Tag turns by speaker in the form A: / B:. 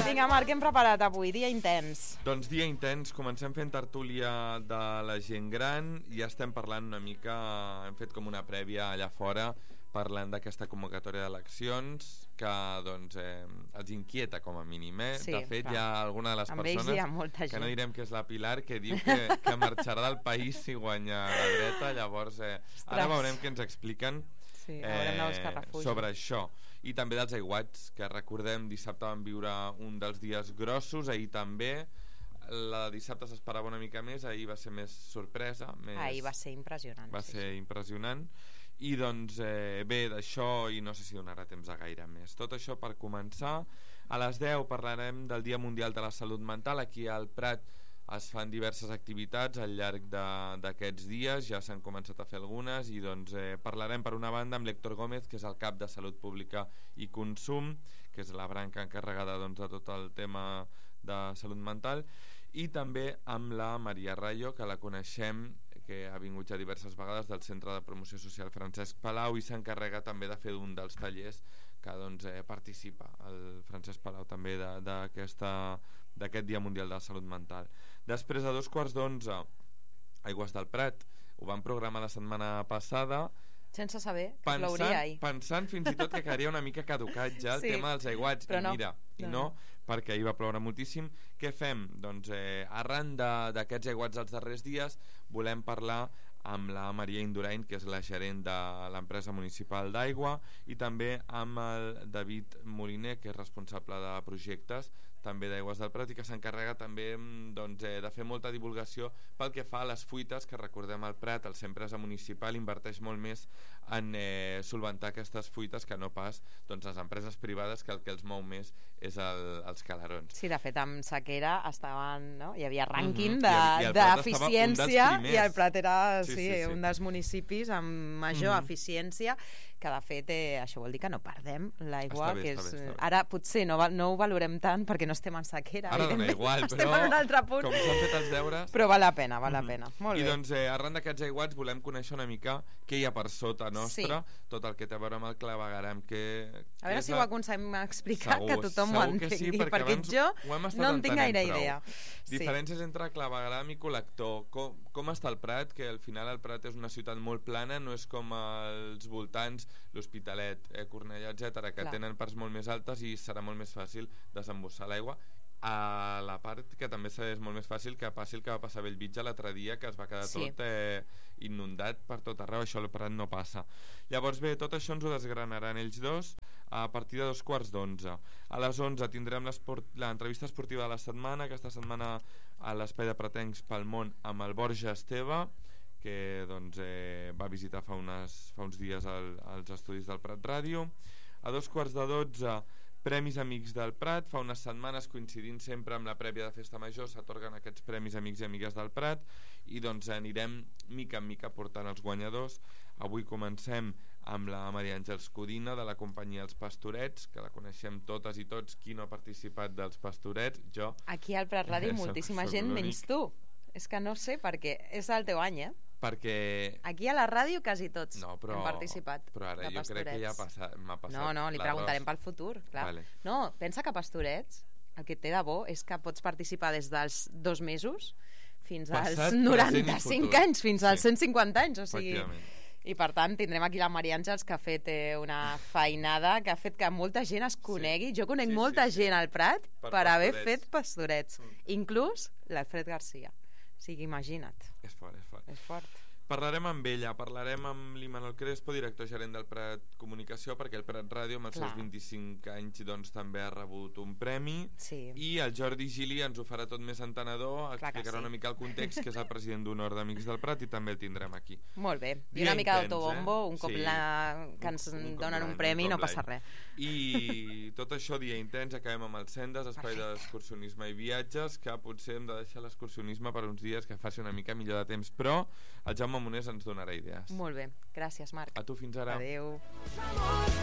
A: Vinga, Marc, què hem preparat avui? Dia intens.
B: Doncs dia intens, comencem fent tertúlia de la gent gran. Ja estem parlant una mica, hem fet com una prèvia allà fora, parlant d'aquesta convocatòria d'eleccions que doncs els inquieta com a mínim,
A: Sí,
B: de fet
A: clar.
B: hi ha alguna de les
A: Amb ells
B: persones
A: hi ha molta
B: que no
A: gent.
B: direm que és la Pilar, que diu que marxarà del país si guanya la dreta. Llavors ara veurem què ens expliquen
A: Sí, haurem de buscar refugi.
B: sobre això. I també dels aiguats, que recordem dissabte vam viure un dels dies grossos, ahir també. La de dissabte s'esperava una mica més, ahir va ser més sorpresa.
A: Ahir va ser impressionant.
B: Va ser impressionant. I doncs bé, d'això, i no sé si donarà temps a gaire més. Tot això per començar. A les 10 parlarem del Dia Mundial de la Salut Mental. Aquí al Prat es fan diverses activitats al llarg d'aquests dies, ja s'han començat a fer algunes, i doncs parlarem per una banda amb l'Héctor Gómez, que és el cap de Salut Pública i Consum, que és la branca encarregada doncs, de tot el tema de salut mental, i també amb la Maria Rayo, que la coneixem, que ha vingut ja diverses vegades del Centre de Promoció Social Francesc Palau, i s'encarrega també de fer un dels tallers que doncs, participa el Francesc Palau també d'aquest Dia Mundial de la Salut Mental. Després, a 11:15, Aigües del Prat. Ho van programar la setmana passada,
A: sense saber que plouria ahir.
B: pensant fins i tot que quedaria una mica caducat ja el tema dels aiguats,
A: però
B: i mira, no, perquè ahir va ploure moltíssim. Què fem? Doncs arran d'aquests aiguats dels darrers dies volem parlar amb la Maria Indurain, que és la gerent de l'empresa municipal d'aigua, i també amb el David Moliner, que és responsable de projectes també d'Aigües del Prat, i que s'encarrega també doncs, de fer molta divulgació pel que fa a les fuites, que recordem al Prat, el Empresa Municipal inverteix molt més en solventar aquestes fuites que no pas doncs, les empreses privades, que el que els mou més és els calarons.
A: Sí, de fet, amb sequera estaven, no? Hi havia rànquing
B: I
A: d'eficiència, i el Prat era
B: sí.
A: un dels municipis amb major eficiència, que de fet això vol dir que no perdem l'aigua, que és... Ara potser no ho valorem tant perquè no estem en sequera.
B: Ara dona igual,
A: estem en un altre punt.
B: Com s'han fet els deures...
A: Però val la pena, val la pena. Molt bé.
B: I doncs arran d'aquests aiguats volem conèixer una mica què hi ha per sota nostra, tot el que té a veure amb el clavegueram.
A: A veure si ho aconseguim explicar, que tothom ho entengui, perquè jo no en tinc gaire idea.
B: Diferències entre clavegueram i col·lector. Com està el Prat? Que al final el Prat és una ciutat molt plana, no és com els voltants, l'Hospitalet, Cornellà, etc., que tenen parts molt més altes i serà molt més fàcil desembossar l'aigua. A la part que també és molt més fàcil que passi el que va passar a Bellvitge l'altre dia, que es va quedar tot inundat per tot arreu. Això al Prat no passa. Llavors bé, tot això ens ho desgranaran ells dos a partir de 11:15. A les 11 tindrem l'entrevista esportiva de la setmana, aquesta setmana a l'Espai de Pratencs pel Món, amb el Borja Esteve, que doncs, va visitar fa uns dies als estudis del Prat Ràdio. A 11:45 Premis Amics del Prat. Fa unes setmanes, coincidint sempre amb la prèvia de Festa Major, s'atorguen aquests Premis Amics i Amigues del Prat, i doncs anirem mica en mica portant els guanyadors. Avui comencem amb la Maria Àngels Codina, de la companyia Els Pastorets, que la coneixem totes i tots. Qui no ha participat dels Pastorets? Jo.
A: Aquí al Prat Ràdio moltíssima gent, menys tu. És que no sé, perquè és el teu any,
B: perquè...
A: Aquí a la ràdio quasi tots hem participat.
B: Però ara jo crec que ja m'ha passat.
A: No, li preguntarem pel futur, clar.
B: Vale.
A: No, pensa que Pastorets, el que té de bo és que pots participar des dels 2 mesos fins als 95 anys, fins als 150 anys, o sigui... I per tant tindrem aquí la Maria Àngels, que ha fet una feinada, que ha fet que molta gent es conegui. Jo conec molta gent al Prat per haver fet Pastorets, inclús l'Alfred Garcia. O sigui, imagina't.
B: És fort.
A: És fort.
B: Parlarem amb ella, parlarem amb l'Imanol Crespo, director gerent del Prat Comunicació, perquè el Prat Ràdio, amb els seus 25 anys, doncs, també ha rebut un premi.
A: Sí.
B: I el Jordi Gili ens ho farà tot més entenedor, explicarà una mica el context, que és el president d'honor d'Amics del Prat, i també el tindrem aquí.
A: Molt bé. I una mica d'autobombo, un cop que ens donen un premi, no passa res.
B: I tot això, dia intens, acabem amb el Sendes, espai d'excursionisme i viatges, que potser hem de deixar l'excursionisme per uns dies que faci una mica millor de temps, però el Jaume Monés ens donarà idees.
A: Molt bé, gràcies Marc.
B: A tu, fins ara.
A: Adéu.